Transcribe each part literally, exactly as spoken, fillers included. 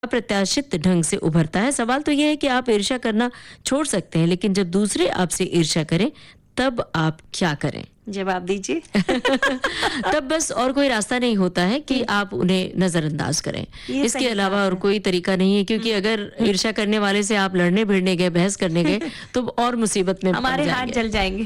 अप्रत्याशित ढंग से उभरता है। सवाल तो यह है कि आप ईर्ष्या करना छोड़ सकते हैं, लेकिन जब दूसरे आपसे ईर्ष्या करें तब आप क्या करें? जवाब दीजिए। तब बस और कोई रास्ता नहीं होता है कि आप उन्हें नजरअंदाज करें। इसके अलावा और कोई तरीका नहीं है, क्योंकि अगर ईर्ष्या करने वाले से आप लड़ने भिड़ने गए, बहस करने गए, तो और मुसीबत में हमारे हाथ जल जाएंगे।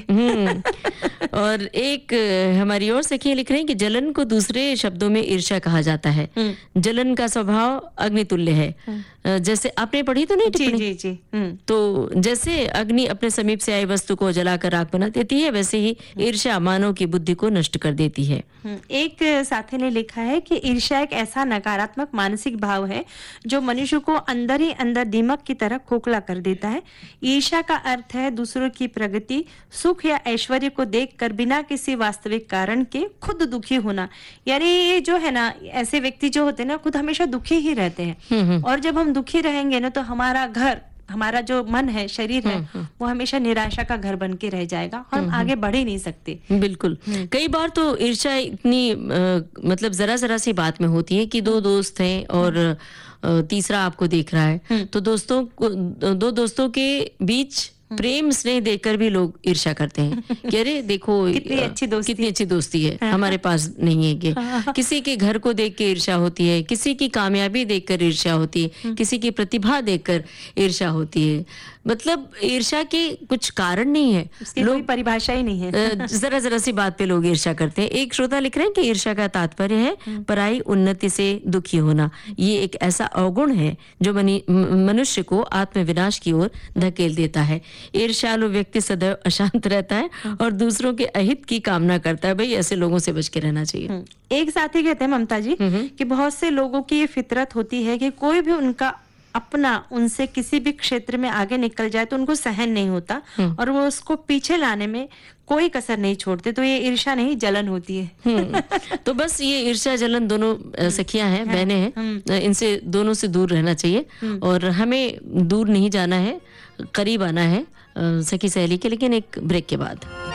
हम्म। और एक हमारी और सखियां लिख रही हैं कि जलन को दूसरे शब्दों में ईर्ष्या कहा जाता है। जलन का स्वभाव अग्नितुल्य है। जैसे आपने पढ़ी तो नहीं टिप्पणी? जी जी जी। तो जैसे अग्नि अपने समीप से आई वस्तु को जलाकर राख बना देती है, वैसे ही ईर्ष्या मानव की बुद्धि को नष्ट कर देती है। एक साथी ने लिखा है कि ईर्ष्या एक ऐसा नकारात्मक मानसिक भाव है जो मनुष्य को अंदर ही अंदर दीमक की तरह खोखला कर देता है। ईर्ष्या का अर्थ है दूसरों की प्रगति, सुख या ऐश्वर्य को देखकर बिना किसी वास्तविक कारण के खुद दुखी होना। यानी ये जो है ना, ऐसे व्यक्ति जो होते हैं ना, खुद हमेशा दुखी ही रहते हैं। और जब हम दुखी रहेंगे ना, तो हमारा घर, हमारा जो मन है, शरीर है, वो हमेशा निराशा का घर बन के रह जाएगा और हम आगे बढ़ ही नहीं सकते। बिल्कुल। कई बार तो ईर्ष्या इतनी आ, मतलब जरा जरा सी बात में होती है कि दो दोस्त हैं और आ, तीसरा आपको देख रहा है, तो दोस्तों को, दो दोस्तों के बीच प्रेम स्नेह देखकर भी लोग ईर्ष्या करते हैं कि अरे देखो कितनी अच्छी दोस्ती कितनी अच्छी दोस्ती है, हमारे पास नहीं है। कि किसी के घर को देख के ईर्ष्या होती है, किसी की कामयाबी देखकर ईर्ष्या होती है, किसी की प्रतिभा देखकर ईर्ष्या होती है। मतलब ईर्ष्या के कुछ कारण नहीं है, लोग परिभाषा ही नहीं है। जरा जरा सी बात पे लोग ईर्ष्या करते हैं। एक श्रोता लिख रहे हैं कि ईर्ष्या का तात्पर्य है पराई उन्नति से दुखी होना। ये एक ऐसा अवगुण है जो मनुष्य को आत्मविनाश की ओर धकेल देता है। ईर्ष्यालु व्यक्ति सदैव अशांत रहता है और दूसरों के अहित की कामना करता है। भाई ऐसे लोगों से बच के रहना चाहिए। एक साथी कहते हैं ममता जी कि बहुत से लोगों की ये फितरत होती है कि कोई भी उनका अपना उनसे किसी भी क्षेत्र में आगे निकल जाए तो उनको सहन नहीं होता और वो उसको पीछे लाने में कोई कसर नहीं छोड़ते। तो ये ईर्ष्या नहीं, जलन होती है। तो बस ये ईर्ष्या जलन दोनों सखियां हैं, बहनें हैं, इनसे दोनों से दूर रहना चाहिए और हमें दूर नहीं जाना है, करीब आना है सखी सहेली के। लेकिन एक ब्रेक के बाद